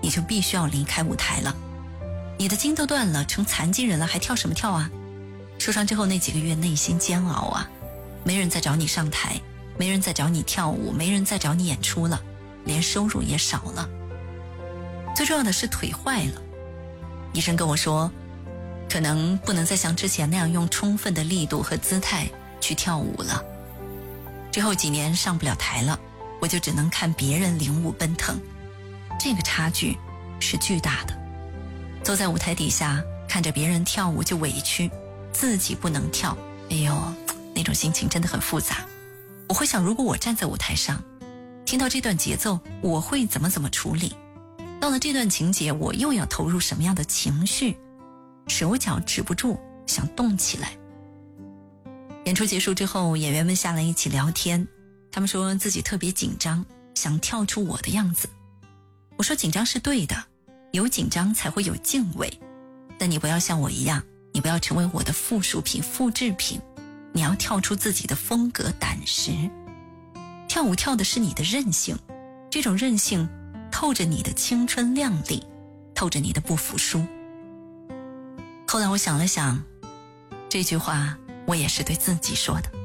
你就必须要离开舞台了。你的筋都断了，成残疾人了，还跳什么跳啊？受伤之后那几个月内心煎熬啊，没人再找你上台，没人再找你跳舞，没人再找你演出了，连收入也少了。最重要的是腿坏了，医生跟我说可能不能再像之前那样用充分的力度和姿态去跳舞了。之后几年上不了台了，我就只能看别人领舞奔腾，这个差距是巨大的。坐在舞台底下看着别人跳舞就委屈，自己不能跳，哎呦，那种心情真的很复杂。我会想，如果我站在舞台上听到这段节奏，我会怎么处理？到了这段情节，我又要投入什么样的情绪？手脚止不住，想动起来。演出结束之后，演员们下来一起聊天，他们说自己特别紧张，想跳出我的样子。我说紧张是对的，有紧张才会有敬畏，但你不要像我一样，你不要成为我的附属品、复制品，你要跳出自己的风格胆识。跳舞跳的是你的韧性，这种韧性透着你的青春靓丽，透着你的不服输。后来我想了想，这句话我也是对自己说的。